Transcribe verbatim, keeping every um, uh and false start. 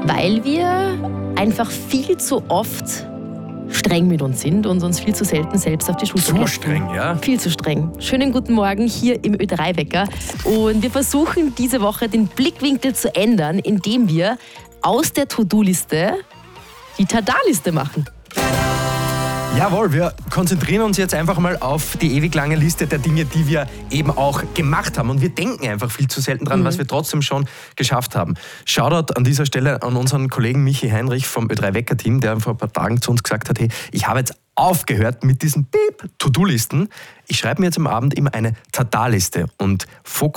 weil wir einfach viel zu oft streng mit uns sind und uns viel zu selten selbst auf die Schulter Zu klopfen. streng, ja? Viel zu streng. Schönen guten Morgen hier im Ö drei Wecker. Und wir versuchen diese Woche den Blickwinkel zu ändern, indem wir aus der To-Do-Liste die Tada-Liste machen. Jawohl, wir konzentrieren uns jetzt einfach mal auf die ewig lange Liste der Dinge, die wir eben auch gemacht haben. Und wir denken einfach viel zu selten dran, mhm. was wir trotzdem schon geschafft haben. Shoutout an dieser Stelle an unseren Kollegen Michi Heinrich vom Ö drei Wecker-Team, der vor ein paar Tagen zu uns gesagt hat, hey, ich habe jetzt aufgehört mit diesen Beep To-Do-Listen. Ich schreibe mir jetzt am Abend immer eine Tada-Liste und fokussiere